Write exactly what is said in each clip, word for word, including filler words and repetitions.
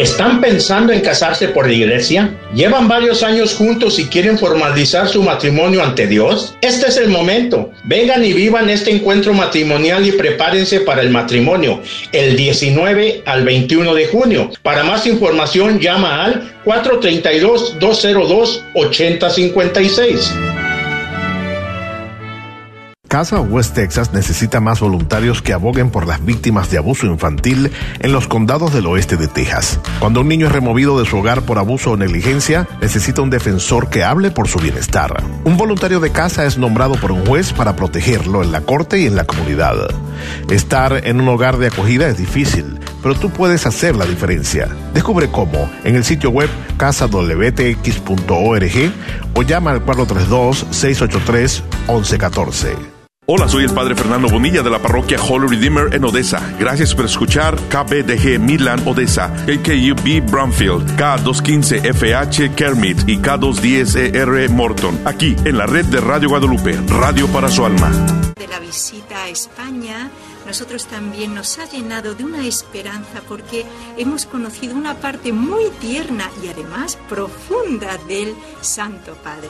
¿Están pensando en casarse por la iglesia? ¿Llevan varios años juntos y quieren formalizar su matrimonio ante Dios? Este es el momento. Vengan y vivan este encuentro matrimonial y prepárense para el matrimonio el diecinueve al veintiuno de junio. Para más información llama al cuatro tres dos, dos cero dos, ocho cero cinco seis. Casa West Texas necesita más voluntarios que aboguen por las víctimas de abuso infantil en los condados del oeste de Texas. Cuando un niño es removido de su hogar por abuso o negligencia, necesita un defensor que hable por su bienestar. Un voluntario de casa es nombrado por un juez para protegerlo en la corte y en la comunidad. Estar en un hogar de acogida es difícil, pero tú puedes hacer la diferencia. Descubre cómo en el sitio web casa w t x punto org o llama al cuatro tres dos, seis ocho tres, uno uno uno cuatro. Hola, soy el Padre Fernando Bonilla de la parroquia Holy Redeemer en Odessa. Gracias por escuchar K B D G Midland Odessa, K K U B Bromfield, K doscientos quince F H Kermit y K doscientos diez E R Morton, aquí en la red de Radio Guadalupe, Radio para su alma. De la visita a España, nosotros también nos ha llenado de una esperanza porque hemos conocido una parte muy tierna y además profunda del Santo Padre.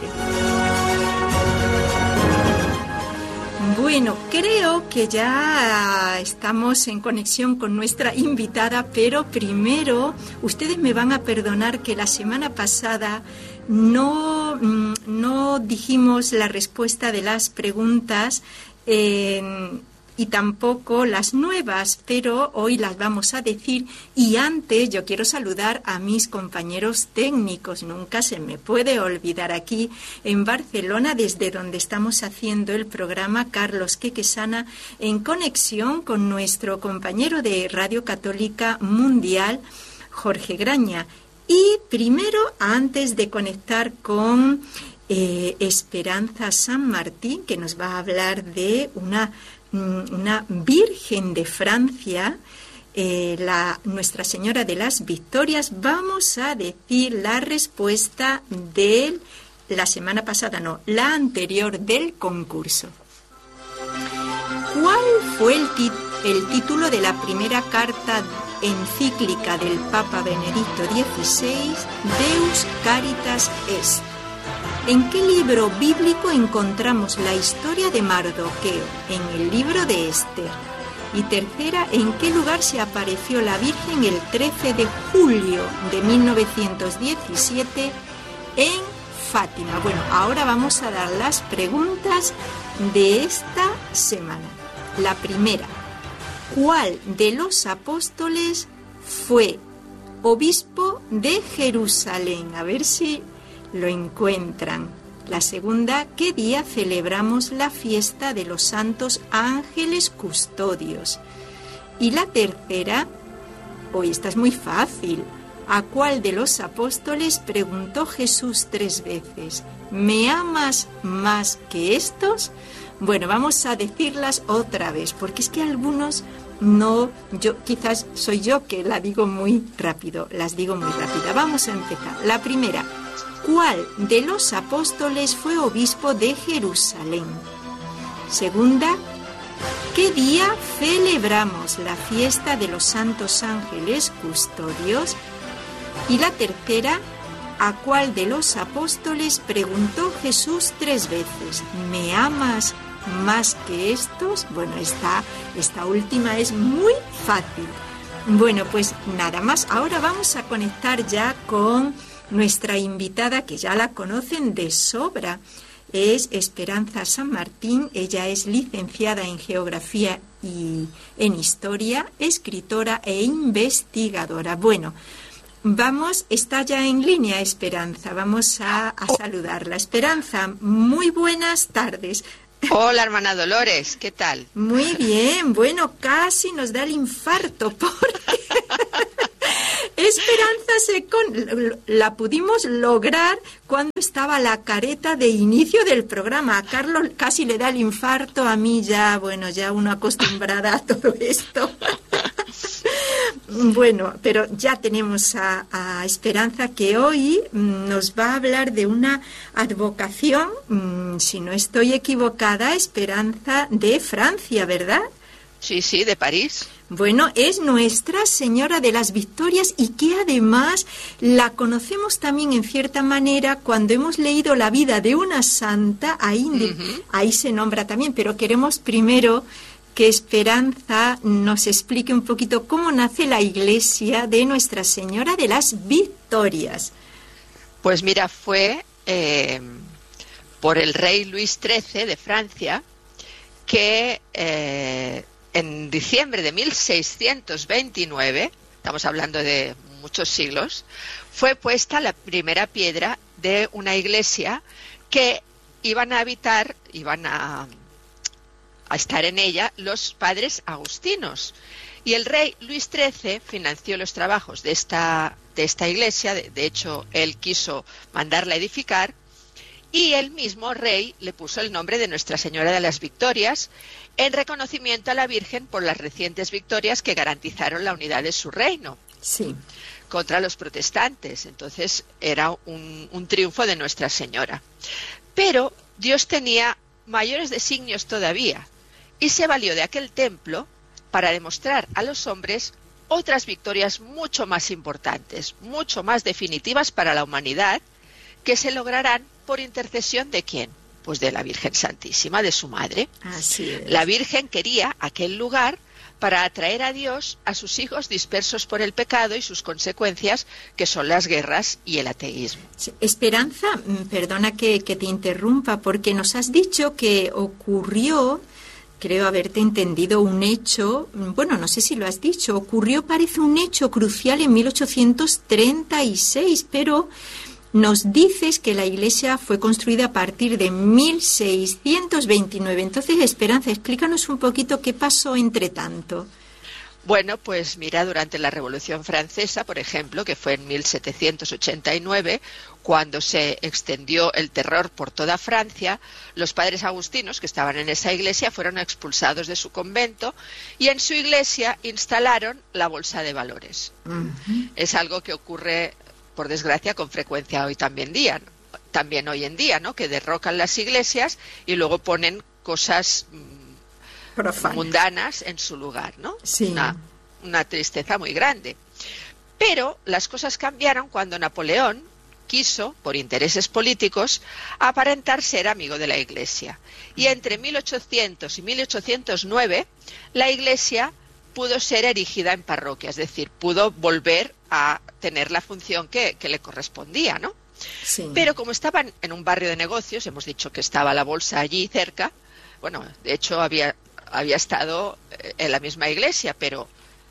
Bueno, creo que ya estamos en conexión con nuestra invitada, pero primero ustedes me van a perdonar que la semana pasada no, no dijimos la respuesta de las preguntas eh, y tampoco las nuevas, pero hoy las vamos a decir. Y antes yo quiero saludar a mis compañeros técnicos. Nunca se me puede olvidar aquí en Barcelona, desde donde estamos haciendo el programa, Carlos Quequesana, en conexión con nuestro compañero de Radio Católica Mundial, Jorge Graña. Y primero, antes de conectar con eh, Esperanza San Martín, que nos va a hablar de una una Virgen de Francia, eh, la Nuestra Señora de las Victorias, vamos a decir la respuesta de la semana pasada, no, la anterior del concurso. ¿Cuál fue el, tit- el título de la primera carta encíclica del Papa Benedicto dieciséis, Deus Caritas Est? ¿En qué libro bíblico encontramos la historia de Mardoqueo? En el libro de Esther. Y tercera, ¿en qué lugar se apareció la Virgen el trece de julio de mil novecientos diecisiete? En Fátima. Bueno, ahora vamos a dar las preguntas de esta semana. La primera, ¿cuál de los apóstoles fue obispo de Jerusalén? A ver si lo encuentran. La segunda, ¿qué día celebramos la fiesta de los santos ángeles custodios? Y la tercera, hoy esta es muy fácil, ¿a cuál de los apóstoles preguntó Jesús tres veces? ¿Me amas más que estos? Bueno, vamos a decirlas otra vez, porque es que algunos no, yo quizás soy yo que la digo muy rápido, las digo muy rápida. Vamos a empezar. La primera, ¿cuál de los apóstoles fue obispo de Jerusalén? Segunda, ¿qué día celebramos la fiesta de los santos ángeles custodios? Y la tercera, ¿a cuál de los apóstoles preguntó Jesús tres veces? ¿Me amas más que estos? Bueno, esta, esta última es muy fácil. Bueno, pues nada más. Ahora vamos a conectar ya con nuestra invitada, que ya la conocen de sobra. Es Esperanza San Martín. Ella es licenciada en Geografía y en Historia, escritora e investigadora. Bueno, vamos, está ya en línea Esperanza. Vamos a, a saludarla. Esperanza, muy buenas tardes. Hola, hermana Dolores, ¿qué tal? Muy bien, bueno, casi nos da el infarto porque Esperanza se con... la pudimos lograr cuando estaba la careta de inicio del programa. A Carlos casi le da el infarto, a mí ya, bueno, ya uno acostumbrada a todo esto. Bueno, pero ya tenemos a, a Esperanza, que hoy nos va a hablar de una advocación, si no estoy equivocada, Esperanza, de Francia, ¿verdad? Sí, sí, de París. Bueno, es Nuestra Señora de las Victorias y que además la conocemos también en cierta manera cuando hemos leído la vida de una santa, ahí, uh-huh. ahí se nombra también, pero queremos primero que Esperanza nos explique un poquito cómo nace la iglesia de Nuestra Señora de las Victorias. Pues mira, fue eh, por el rey Luis trece de Francia que... Eh, en diciembre de mil seiscientos veintinueve, estamos hablando de muchos siglos, fue puesta la primera piedra de una iglesia que iban a habitar, iban a, a estar en ella los padres agustinos. Y el rey Luis trece financió los trabajos de esta, de esta iglesia, de, de hecho él quiso mandarla a edificar, y el mismo rey le puso el nombre de Nuestra Señora de las Victorias, en reconocimiento a la Virgen por las recientes victorias que garantizaron la unidad de su reino sí. contra los protestantes. Entonces era un, un triunfo de Nuestra Señora. Pero Dios tenía mayores designios todavía y se valió de aquel templo para demostrar a los hombres otras victorias mucho más importantes, mucho más definitivas para la humanidad, que se lograrán por intercesión de ¿quién? Pues de la Virgen Santísima, de su madre. Así es. La Virgen quería aquel lugar para atraer a Dios a sus hijos dispersos por el pecado y sus consecuencias, que son las guerras y el ateísmo. Sí. Esperanza, perdona que, que te interrumpa, porque nos has dicho que ocurrió, creo haberte entendido, un hecho, bueno, no sé si lo has dicho, ocurrió, parece un hecho crucial en mil ochocientos treinta y seis, pero... Nos dices que la iglesia fue construida a partir de mil seiscientos veintinueve. Entonces, Esperanza, explícanos un poquito qué pasó entre tanto. Bueno, pues mira, durante la Revolución Francesa, por ejemplo, que fue en mil setecientos ochenta y nueve, cuando se extendió el terror por toda Francia, los padres agustinos que estaban en esa iglesia fueron expulsados de su convento y en su iglesia instalaron la Bolsa de Valores. Uh-huh. Es algo que ocurre, por desgracia, con frecuencia hoy también día, también hoy en día, ¿no? Que derrocan las iglesias y luego ponen cosas Profana. mundanas en su lugar, ¿no? Sí. Una, una tristeza muy grande. Pero las cosas cambiaron cuando Napoleón quiso, por intereses políticos, aparentar ser amigo de la iglesia. Y entre mil ochocientos y mil ochocientos nueve, la iglesia pudo ser erigida en parroquia, es decir, pudo volver a tener la función que, que le correspondía, ¿no? Sí. Pero como estaban en un barrio de negocios, hemos dicho que estaba la bolsa allí cerca, bueno, de hecho había, había estado en la misma iglesia, pero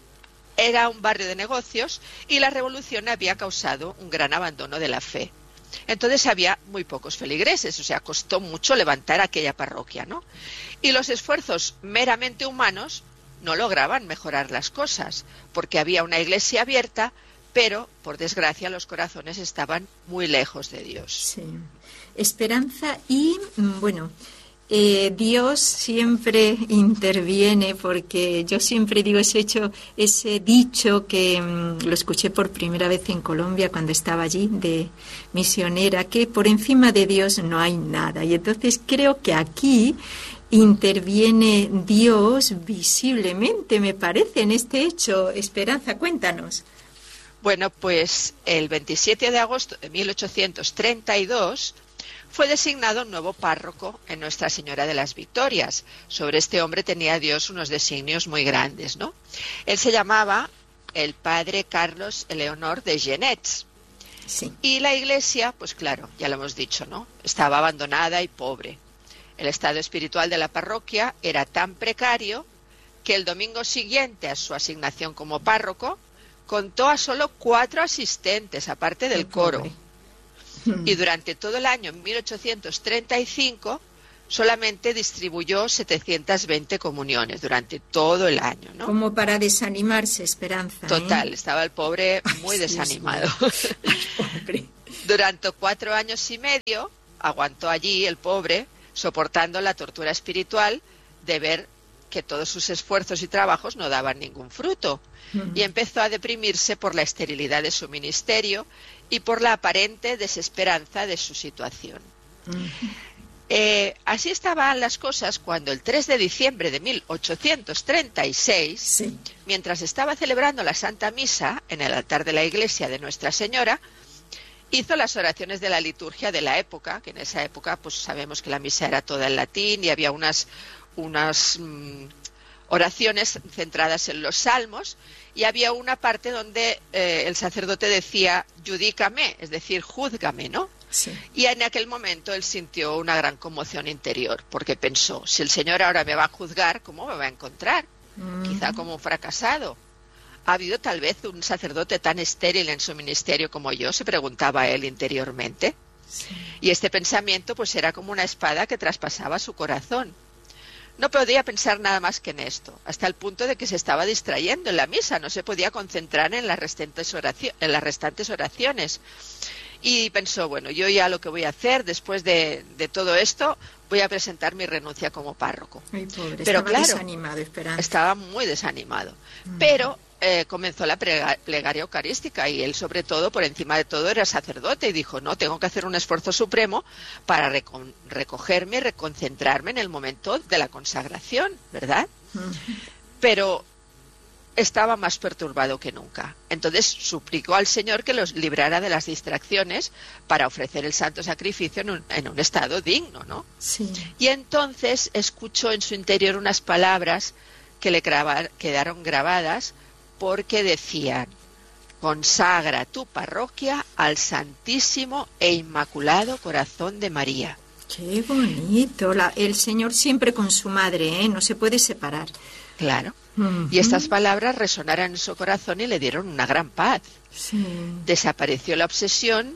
era un barrio de negocios y la revolución había causado un gran abandono de la fe. Entonces había muy pocos feligreses, o sea, costó mucho levantar aquella parroquia, ¿no? Y los esfuerzos meramente humanos no lograban mejorar las cosas, porque había una iglesia abierta, pero, por desgracia, los corazones estaban muy lejos de Dios. Sí. Esperanza, y bueno, eh, Dios siempre interviene, porque yo siempre digo ese hecho, ese dicho que mmm, lo escuché por primera vez en Colombia cuando estaba allí de misionera, que por encima de Dios no hay nada. Y entonces creo que aquí interviene Dios visiblemente, me parece, en este hecho. Esperanza, cuéntanos. Bueno, pues el veintisiete de agosto de mil ochocientos treinta y dos fue designado un nuevo párroco en Nuestra Señora de las Victorias. Sobre este hombre tenía Dios unos designios muy grandes, ¿no? Él se llamaba el padre Carlos Eleonor de Genets. Sí. Y la iglesia, pues claro, ya lo hemos dicho, ¿no? Estaba abandonada y pobre. El estado espiritual de la parroquia era tan precario que el domingo siguiente a su asignación como párroco contó a solo cuatro asistentes, aparte del coro. Y durante todo el año mil ochocientos treinta y cinco solamente distribuyó setecientas veinte comuniones durante todo el año, ¿no? Como para desanimarse, Esperanza. Total, ¿eh? Estaba el pobre muy Ay, desanimado. Sí, pobre. Durante cuatro años y medio aguantó allí el pobre, soportando la tortura espiritual de ver que todos sus esfuerzos y trabajos no daban ningún fruto. Uh-huh. Y empezó a deprimirse por la esterilidad de su ministerio y por la aparente desesperanza de su situación. Uh-huh. Eh, así estaban las cosas cuando el tres de diciembre de mil ochocientos treinta y seis, sí. mientras estaba celebrando la Santa Misa en el altar de la iglesia de Nuestra Señora, hizo las oraciones de la liturgia de la época, que en esa época pues sabemos que la misa era toda en latín y había unas, unas mmm, oraciones centradas en los salmos, y había una parte donde eh, el sacerdote decía judícame, es decir, júzgame, ¿no? Sí. Y en aquel momento él sintió una gran conmoción interior, porque pensó, si el Señor ahora me va a juzgar, ¿cómo me va a encontrar? Mm. Quizá como un fracasado. ¿Ha habido tal vez un sacerdote tan estéril en su ministerio como yo?, se preguntaba él interiormente. Sí. Y este pensamiento pues era como una espada que traspasaba su corazón. No podía pensar nada más que en esto, hasta el punto de que se estaba distrayendo en la misa, no se podía concentrar en las restantes, oraci- en las restantes oraciones. Y pensó, bueno, yo ya lo que voy a hacer después de, de todo esto, voy a presentar mi renuncia como párroco. Ay, pobre, pero estaba claro, desanimado, Esperanza. Estaba muy desanimado. Mm. Pero eh, comenzó la prega- plegaria eucarística y él, sobre todo, por encima de todo, era sacerdote y dijo, no, tengo que hacer un esfuerzo supremo para reco- recogerme y reconcentrarme en el momento de la consagración, ¿verdad? Mm. Pero estaba más perturbado que nunca. Entonces suplicó al Señor que los librara de las distracciones para ofrecer el santo sacrificio en un, en un estado digno, ¿no? Sí. Y entonces escuchó en su interior unas palabras que le graba, quedaron grabadas porque decían, consagra tu parroquia al Santísimo e Inmaculado Corazón de María. Qué bonito. La, el Señor siempre con su madre, ¿eh? No se puede separar. Claro. Uh-huh. Y estas palabras resonaron en su corazón y le dieron una gran paz. Sí. Desapareció la obsesión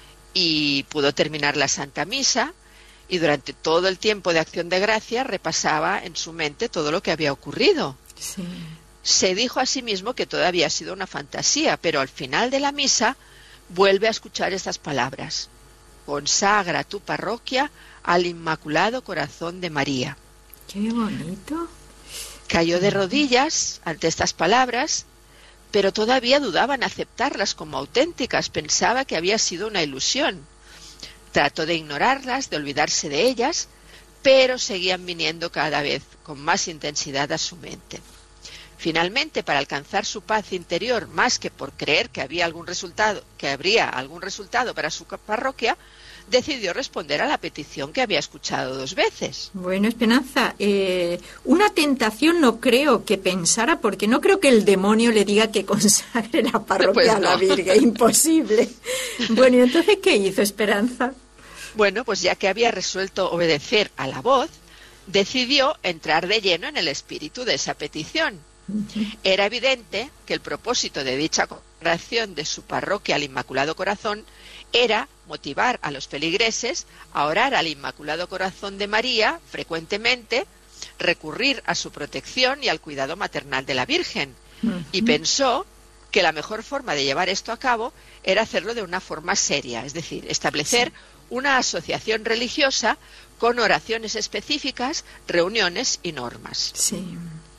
y pudo terminar la Santa Misa, y durante todo el tiempo de Acción de Gracia repasaba en su mente todo lo que había ocurrido. Sí. Se dijo a sí mismo que todo había sido una fantasía, pero al final de la misa vuelve a escuchar estas palabras: consagra tu parroquia al Inmaculado Corazón de María. ¡Qué bonito! Cayó de rodillas ante estas palabras, pero todavía dudaba en aceptarlas como auténticas, pensaba que había sido una ilusión. Trató de ignorarlas, de olvidarse de ellas, pero seguían viniendo cada vez con más intensidad a su mente. Finalmente, para alcanzar su paz interior, más que por creer que había algún resultado, que habría algún resultado para su parroquia, decidió responder a la petición que había escuchado dos veces. Bueno, Esperanza, eh, una tentación no creo que pensara, porque no creo que el demonio le diga que consagre la parroquia pues no. a la Virgen, imposible. Bueno, ¿y entonces qué hizo Esperanza? Bueno, pues ya que había resuelto obedecer a la voz, decidió entrar de lleno en el espíritu de esa petición. Uh-huh. Era evidente que el propósito de dicha consagración de su parroquia al Inmaculado Corazón era motivar a los feligreses a orar al Inmaculado Corazón de María frecuentemente, recurrir a su protección y al cuidado maternal de la Virgen. Uh-huh. Y pensó que la mejor forma de llevar esto a cabo era hacerlo de una forma seria, es decir, establecer sí. una asociación religiosa con oraciones específicas, reuniones y normas. Sí.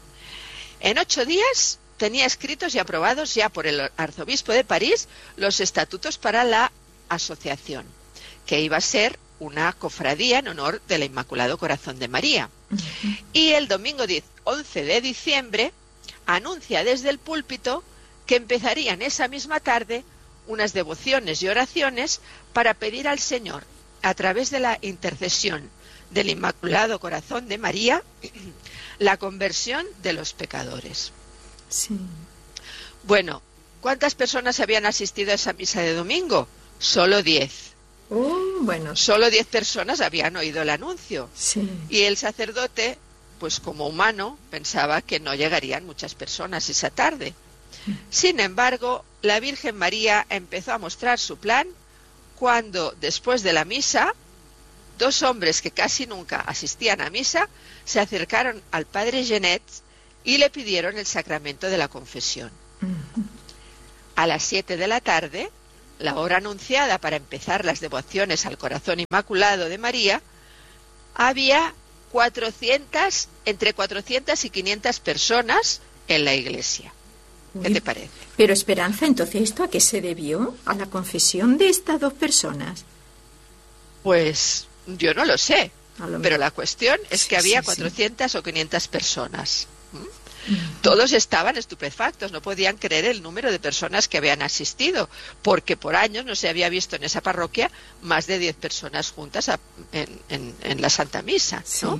En ocho días tenía escritos y aprobados ya por el arzobispo de París los estatutos para la asociación, que iba a ser una cofradía en honor del Inmaculado Corazón de María. Uh-huh. Y el domingo once de diciembre anuncia desde el púlpito que empezarían esa misma tarde unas devociones y oraciones para pedir al Señor, a través de la intercesión del Inmaculado Corazón de María, la conversión de los pecadores. Sí. Bueno, ¿cuántas personas habían asistido a esa misa de domingo? Solo diez. Oh, bueno. Solo diez personas habían oído el anuncio. Sí. Y el sacerdote, pues como humano, pensaba que no llegarían muchas personas esa tarde. Sin embargo, la Virgen María empezó a mostrar su plan cuando, después de la misa, dos hombres que casi nunca asistían a misa se acercaron al padre Genet y le pidieron el sacramento de la confesión. Uh-huh. A las siete de la tarde, la hora anunciada para empezar las devociones al Corazón Inmaculado de María, había cuatrocientas, entre cuatrocientas y quinientas personas en la iglesia. ¿Qué te parece? Pero Esperanza, entonces, ¿esto a qué se debió? ¿A la confesión de estas dos personas? Pues yo no lo sé, Pero la cuestión es sí, que había sí, cuatrocientas sí. o quinientas personas. ¿Mm? Uh-huh. Todos estaban estupefactos, no podían creer el número de personas que habían asistido, porque por años no se había visto en esa parroquia más de diez personas juntas a, en, en, en la Santa Misa, ¿no? Sí.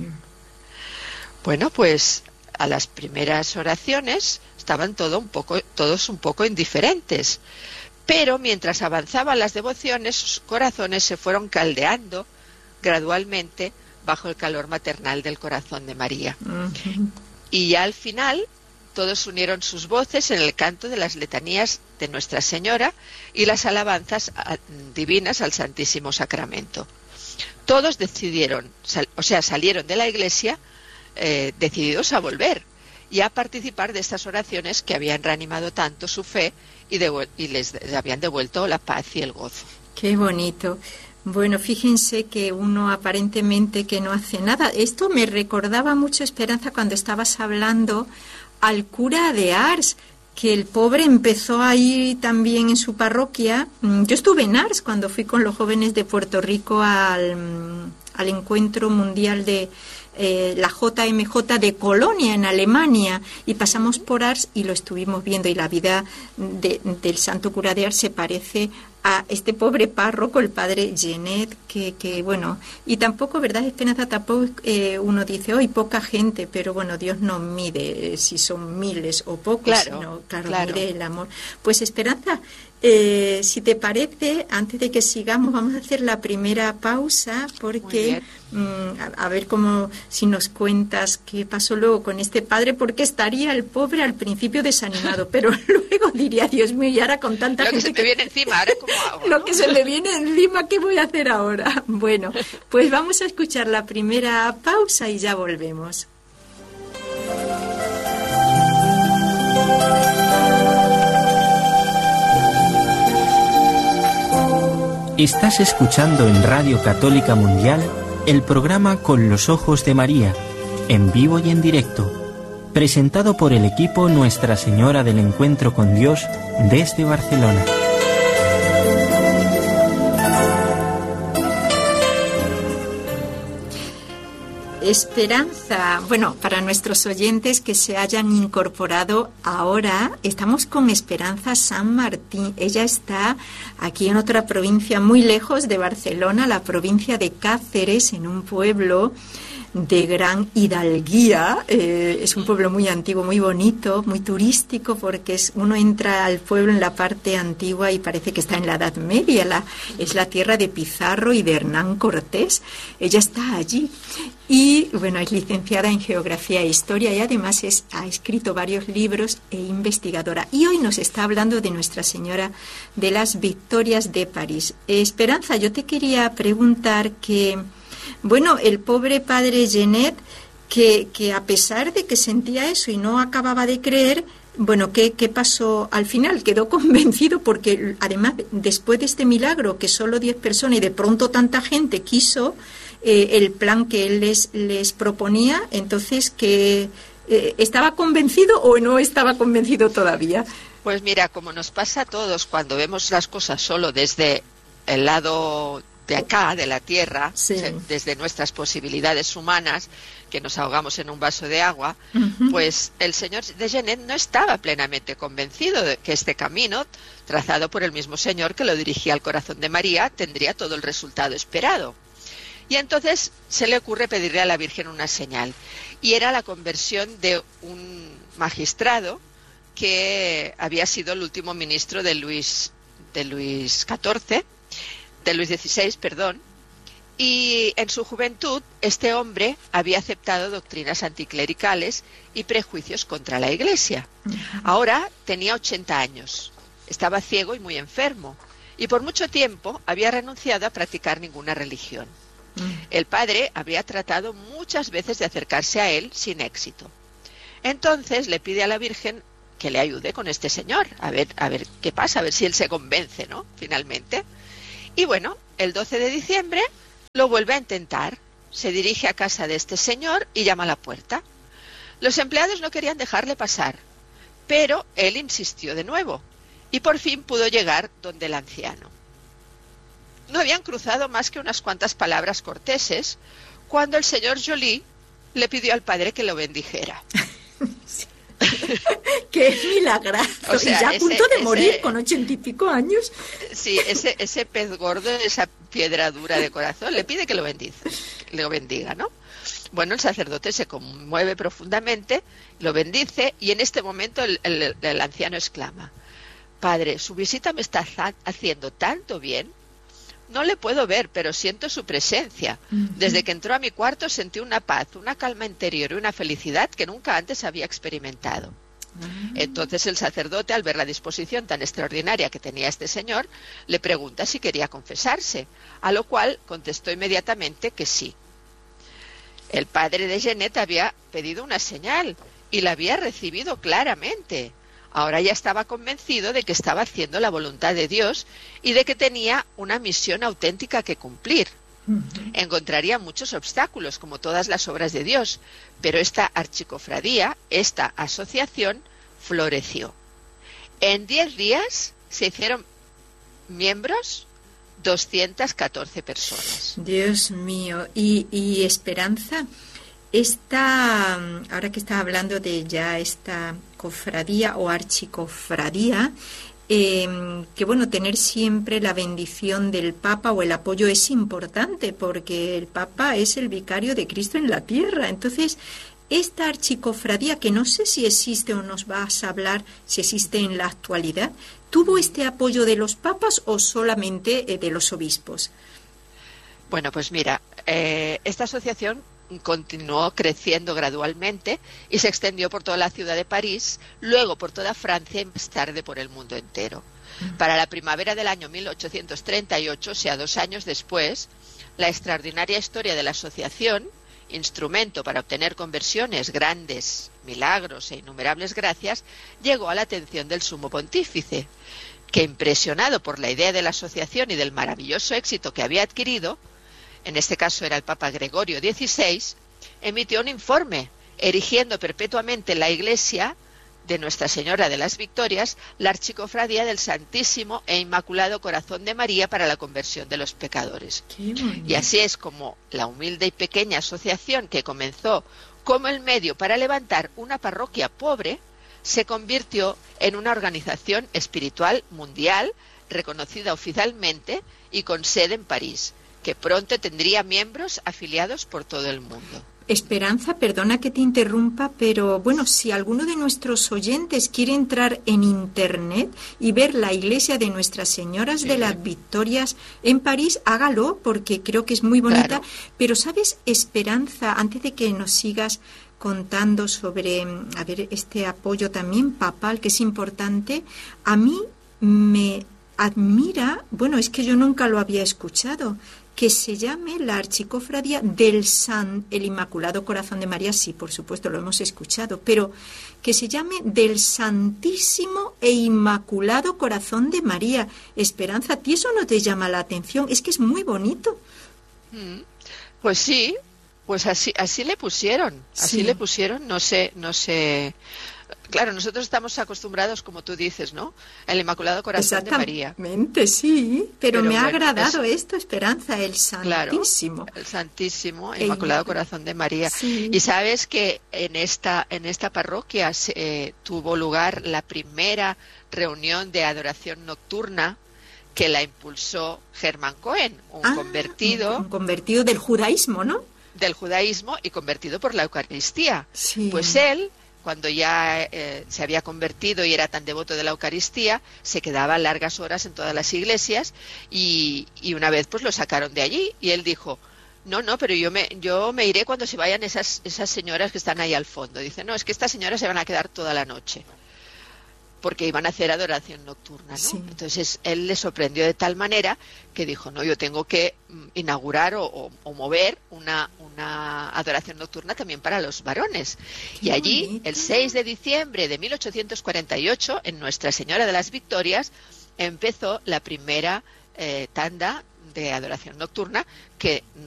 Bueno, pues a las primeras oraciones estaban todo un poco, todos un poco indiferentes, pero mientras avanzaban las devociones, sus corazones se fueron caldeando gradualmente bajo el calor maternal del corazón de María. Uh-huh. Y ya al final todos unieron sus voces en el canto de las letanías de Nuestra Señora y las alabanzas a, divinas al Santísimo Sacramento. Todos decidieron, sal, o sea, salieron de la iglesia eh, decididos a volver y a participar de estas oraciones que habían reanimado tanto su fe y, de, y les de, habían devuelto la paz y el gozo. Qué bonito. Bueno, fíjense que uno aparentemente que no hace nada. Esto me recordaba mucho, Esperanza, cuando estabas hablando al cura de Ars, que el pobre empezó a ir también en su parroquia. Yo estuve en Ars cuando fui con los jóvenes de Puerto Rico al, al encuentro mundial de eh, la J M J de Colonia, en Alemania, y pasamos por Ars y lo estuvimos viendo, y la vida de, del santo cura de Ars se parece a este pobre párroco, el padre Genet, que, que bueno, y tampoco, ¿verdad, Esperanza? Tampoco eh, uno dice, hoy poca gente, pero bueno, Dios no mide eh, si son miles o pocos, claro, sino, claro, claro. mide el amor. Pues Esperanza, eh, si te parece, antes de que sigamos, vamos a hacer la primera pausa, porque mm, a, a ver cómo, si nos cuentas qué pasó luego con este padre, porque estaría el pobre al principio desanimado, pero luego diría, Dios mío, y ahora con tanta Lo gente que se te viene encima, ahora como hago, lo ¿no? que se me viene encima, ¿qué voy a hacer ahora? Bueno, pues vamos a escuchar la primera pausa y ya volvemos. Estás escuchando en Radio Católica Mundial el programa Con los Ojos de María, en vivo y en directo, presentado por el equipo Nuestra Señora del Encuentro con Dios desde Barcelona. Esperanza, bueno, para nuestros oyentes que se hayan incorporado ahora, estamos con Esperanza San Martín. Ella está aquí en otra provincia muy lejos de Barcelona, la provincia de Cáceres, en un pueblo de gran hidalguía. Eh, es un pueblo muy antiguo, muy bonito, muy turístico, porque es, uno entra al pueblo en la parte antigua y parece que está en la Edad Media. La, es la tierra de Pizarro y de Hernán Cortés. Ella está allí y, bueno, es licenciada en Geografía e Historia y además es, ha escrito varios libros e investigadora. Y hoy nos está hablando de Nuestra Señora de las Victorias de París. Eh, Esperanza, yo te quería preguntar que, bueno, el pobre padre Genet, que, que a pesar de que sentía eso y no acababa de creer, bueno, ¿qué, qué pasó al final? Quedó convencido porque, además, después de este milagro, que solo diez personas y de pronto tanta gente quiso eh, el plan que él les, les proponía, entonces, que eh, ¿estaba convencido o no estaba convencido todavía? Pues mira, como nos pasa a todos cuando vemos las cosas solo desde el lado de acá, de la tierra, sí, desde nuestras posibilidades humanas, que nos ahogamos en un vaso de agua, uh-huh. pues el señor de Genet no estaba plenamente convencido de que este camino, trazado por el mismo Señor que lo dirigía al corazón de María, tendría todo el resultado esperado. Y entonces se le ocurre pedirle a la Virgen una señal, y era la conversión de un magistrado que había sido el último ministro de Luis, de Luis catorce, de Luis dieciséis, perdón, y en su juventud este hombre había aceptado doctrinas anticlericales y prejuicios contra la Iglesia. Uh-huh. Ahora tenía ochenta años, estaba ciego y muy enfermo, y por mucho tiempo había renunciado a practicar ninguna religión. Uh-huh. El padre había tratado muchas veces de acercarse a él sin éxito. Entonces le pide a la Virgen que le ayude con este señor, a ver, a ver qué pasa, a ver si él se convence, ¿no? Finalmente. Y bueno, el doce de diciembre lo vuelve a intentar, se dirige a casa de este señor y llama a la puerta. Los empleados no querían dejarle pasar, pero él insistió de nuevo y por fin pudo llegar donde el anciano. No habían cruzado más que unas cuantas palabras corteses cuando el señor Joly le pidió al padre que lo bendijera. ¡Qué milagroso! O sea, y ya a ese, punto de ese, morir con ochenta y pico años. Sí, ese, ese pez gordo, esa piedra dura de corazón, le pide que lo bendiga, lo bendiga, ¿no? Bueno, el sacerdote se conmueve profundamente, lo bendice, y en este momento el, el, el anciano exclama: Padre, su visita me está haciendo tanto bien. No le puedo ver, pero siento su presencia. Desde que entró a mi cuarto sentí una paz, una calma interior y una felicidad que nunca antes había experimentado. Entonces el sacerdote, al ver la disposición tan extraordinaria que tenía este señor, le pregunta si quería confesarse, a lo cual contestó inmediatamente que sí. El padre de Genet había pedido una señal y la había recibido claramente. Ahora ya estaba convencido de que estaba haciendo la voluntad de Dios y de que tenía una misión auténtica que cumplir. Uh-huh. Encontraría muchos obstáculos, como todas las obras de Dios, pero esta archicofradía, esta asociación, floreció. En diez días se hicieron miembros doscientas catorce personas. Dios mío. Y, y Esperanza, esta, ahora que estás hablando de ya esta cofradía o archicofradía, eh, que bueno, tener siempre la bendición del Papa o el apoyo es importante, porque el Papa es el vicario de Cristo en la tierra. Entonces, esta archicofradía, que no sé si existe o nos vas a hablar si existe en la actualidad, ¿tuvo este apoyo de los papas o solamente eh, de los obispos? Bueno, pues mira, eh, esta asociación continuó creciendo gradualmente y se extendió por toda la ciudad de París, luego por toda Francia y más tarde por el mundo entero. Uh-huh. Para la primavera del año mil ochocientos treinta y ocho, o sea, dos años después, la extraordinaria historia de la asociación, instrumento para obtener conversiones, grandes milagros e innumerables gracias, llegó a la atención del sumo pontífice, que, impresionado por la idea de la asociación y del maravilloso éxito que había adquirido, en este caso era el Papa Gregorio dieciséis, emitió un informe erigiendo perpetuamente la iglesia de Nuestra Señora de las Victorias, la archicofradía del Santísimo e Inmaculado Corazón de María para la conversión de los pecadores. Y así es como la humilde y pequeña asociación, que comenzó como el medio para levantar una parroquia pobre, se convirtió en una organización espiritual mundial reconocida oficialmente y con sede en París, que pronto tendría miembros afiliados por todo el mundo. Esperanza, perdona que te interrumpa, pero bueno, si alguno de nuestros oyentes quiere entrar en internet y ver la iglesia de Nuestras Señoras sí. de las Victorias en París, hágalo, porque creo que es muy bonita. Claro. Pero ¿sabes, Esperanza, antes de que nos sigas contando sobre, a ver, este apoyo también papal, que es importante, a mí me admira, bueno, es que yo nunca lo había escuchado, que se llame la archicofradía del San, el Inmaculado Corazón de María, sí, por supuesto, lo hemos escuchado, pero que se llame del Santísimo e Inmaculado Corazón de María. Esperanza, ¿a ti eso no te llama la atención? Es que es muy bonito. Pues sí, pues así así le pusieron, así sí. le pusieron, no sé, no sé... Claro, nosotros estamos acostumbrados, como tú dices, ¿no? El Inmaculado Corazón de María. Exactamente, sí, pero, pero me bueno, ha agradado es... esto, Esperanza, el Santísimo. Claro, el Santísimo, el Inmaculado Corazón de María. Sí. Y sabes que en esta en esta parroquia se, eh, tuvo lugar la primera reunión de adoración nocturna, que la impulsó Germán Cohen, un ah, convertido. Un convertido del judaísmo, ¿no? Del judaísmo y convertido por la Eucaristía. Sí. Pues él, cuando ya eh, se había convertido y era tan devoto de la Eucaristía, se quedaba largas horas en todas las iglesias y, y una vez pues lo sacaron de allí y él dijo, no, no, pero yo me yo me iré cuando se vayan esas, esas señoras que están ahí al fondo. Dice, no, es que estas señoras se van a quedar toda la noche, porque iban a hacer adoración nocturna, ¿no? Sí. Entonces él le sorprendió de tal manera que dijo, no, yo tengo que inaugurar o, o, o mover una, una adoración nocturna también para los varones. Qué y allí, bonito. El seis de diciembre de mil ochocientos cuarenta y ocho, en Nuestra Señora de las Victorias, empezó la primera eh, tanda de adoración nocturna, que